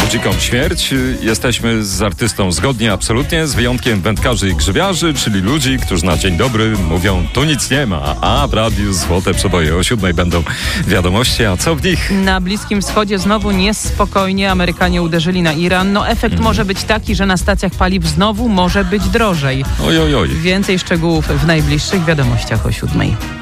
dziką śmierć. Jesteśmy z artystą zgodnie absolutnie, z wyjątkiem wędkarzy i grzybiarzy, czyli ludzi, którzy na dzień dobry mówią, tu nic nie ma, a w radiu Złote Przeboje o 7 będą wiadomości, a co w nich? Na Bliskim Wschodzie znowu niespokojnie. Amerykanie uderzyli na Iran. Efekt może być taki, że na stacjach paliw znowu może być drożej. Oj. Więcej szczegółów w najbliższych wiadomościach o 7.